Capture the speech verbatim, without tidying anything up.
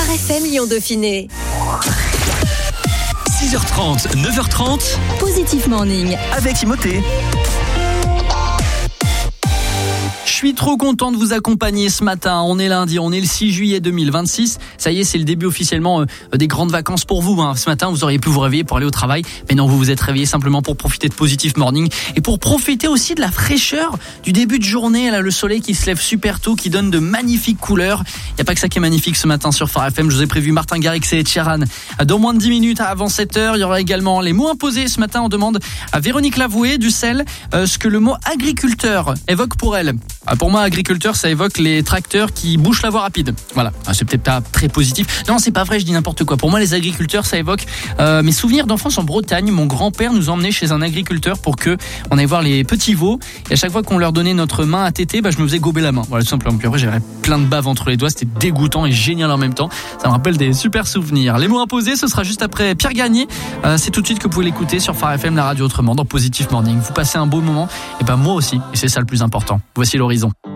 Phare F M Lyon Dauphiné. six heures trente, neuf heures trente. Positif Morning. Avec Timothée. Je suis trop content de vous accompagner ce matin. On est lundi, on est le six juillet deux mille vingt-six. Ça y est, c'est le début officiellement euh, des grandes vacances pour vous. Hein. Ce matin, vous auriez pu vous réveiller pour aller au travail. Mais non, vous vous êtes réveillé simplement pour profiter de Positif Morning. Et pour profiter aussi de la fraîcheur du début de journée. Là, le soleil qui se lève super tôt, qui donne de magnifiques couleurs. Il n'y a pas que ça qui est magnifique ce matin sur Phare F M. Je vous ai prévu Martin Garrix et Ed Sheeran. Dans moins de dix minutes avant sept heures, il y aura également les mots imposés. Ce matin, on demande à Véronique Lavoué du Sel euh, ce que le mot agriculteur évoque pour elle. Pour moi, agriculteur, ça évoque les tracteurs qui bouchent la voie rapide. Voilà, c'est peut-être pas très positif. Non, c'est pas vrai, je dis n'importe quoi. Pour moi, les agriculteurs, ça évoque euh, mes souvenirs d'enfance en Bretagne. Mon grand-père nous emmenait chez un agriculteur pour que on aille voir les petits veaux. Et à chaque fois qu'on leur donnait notre main à téter, bah, je me faisais gober la main. Voilà, tout simplement. Puis après, j'avais plein de bave entre les doigts. C'était dégoûtant et génial en même temps. Ça me rappelle des super souvenirs. Les mots imposés, ce sera juste après Pierre Gagné. Euh, c'est tout de suite que vous pouvez l'écouter sur Phare F M, la radio autrement, dans Positif Morning. Vous passez un beau moment. Et ben moi aussi. Et c'est ça le plus important. Voici l'horizon.